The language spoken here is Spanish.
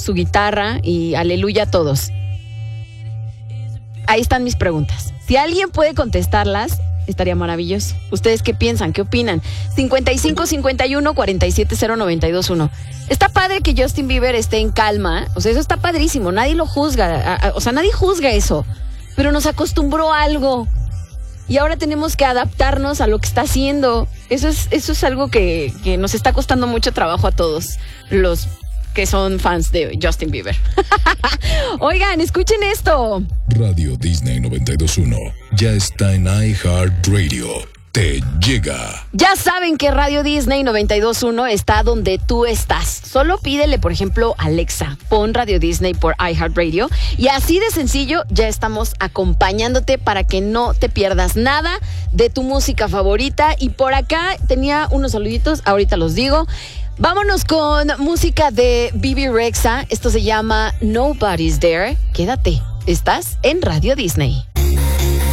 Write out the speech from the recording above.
su guitarra y aleluya a todos. Ahí están mis preguntas. Si alguien puede contestarlas, estaría maravilloso. ¿Ustedes qué piensan? ¿Qué opinan? 5551-470-921. Está padre que Justin Bieber esté en calma. O sea, eso está padrísimo. Nadie lo juzga. O sea, nadie juzga eso. Pero nos acostumbró a algo. Y ahora tenemos que adaptarnos a lo que está haciendo. Eso es algo que nos está costando mucho trabajo a todos los que son fans de Justin Bieber. Oigan, escuchen esto. Radio Disney 92.1 ya está en iHeartRadio. Te llega. Ya saben que Radio Disney 92.1 está donde tú estás. Solo pídele, por ejemplo, Alexa, pon Radio Disney por iHeartRadio. Y así de sencillo, ya estamos acompañándote para que no te pierdas nada de tu música favorita. Y por acá tenía unos saluditos, ahorita los digo. Vámonos con música de Bebe Rexha. Esto se llama Nobody's There. Quédate, estás en Radio Disney.